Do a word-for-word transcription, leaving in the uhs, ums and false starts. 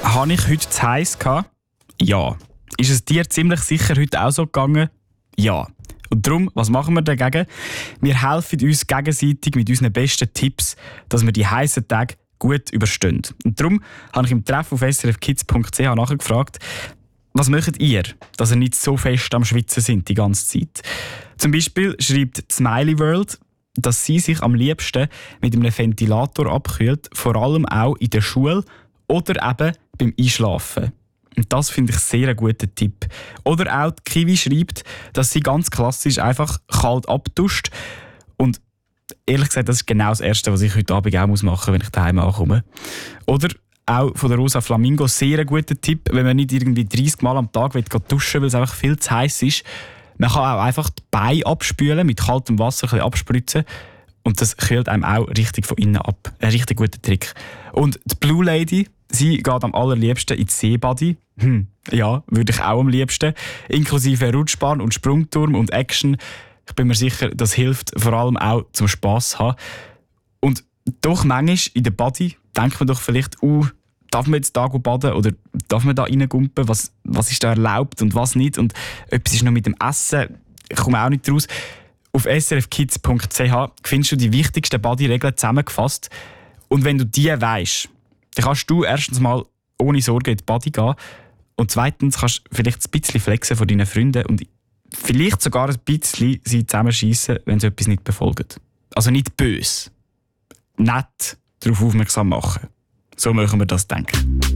Habe ich heute zu heiß gehabt? Ja. Ist es dir ziemlich sicher heute auch so gegangen? Ja. Und darum, was machen wir dagegen? Wir helfen uns gegenseitig mit unseren besten Tipps, dass wir die heißen Tage gut überstehen. Und darum habe ich im Treff auf s r f kids punkt c h nachgefragt, was macht ihr, dass ihr nicht so fest am Schwitzen sind die ganze Zeit? Zum Beispiel schreibt Smiley World, dass sie sich am liebsten mit einem Ventilator abkühlt, vor allem auch in der Schule oder eben beim Einschlafen. Und das finde ich sehr einen guten Tipp. Oder auch die Kiwi schreibt, dass sie ganz klassisch einfach kalt abduscht. Und ehrlich gesagt, das ist genau das Erste, was ich heute Abend auch machen muss, wenn ich daheim ankomme. Oder auch von der Rosa Flamingo sehr ein guter Tipp, wenn man nicht irgendwie dreißig Mal am Tag duschen will, weil es einfach viel zu heiß ist. Man kann auch einfach die Beine abspülen, mit kaltem Wasser ein bisschen abspritzen. Und das kühlt einem auch richtig von innen ab. Ein richtig guter Trick. Und die Blue Lady, sie geht am allerliebsten ins Seebody. Hm, ja, würde ich auch am liebsten. Inklusive Rutschbahn und Sprungturm und Action. Ich bin mir sicher, das hilft vor allem auch zum Spass zu haben. Und doch manchmal in der Body denkt man doch vielleicht, uh, darf man jetzt da baden oder darf man da reingumpen? Was, was ist da erlaubt und was nicht? Und etwas ist noch mit dem Essen. Ich komme auch nicht raus. Auf s r f kids punkt c h findest du die wichtigsten Body-Regeln zusammengefasst. Und wenn du die weisst, dann kannst du erstens mal ohne Sorge in die Body gehen und zweitens kannst du vielleicht ein bisschen flexen von deinen Freunden und vielleicht sogar ein bisschen sie zusammenschiessen, wenn sie etwas nicht befolgen. Also nicht böse. Nett darauf aufmerksam machen. So machen wir das denken.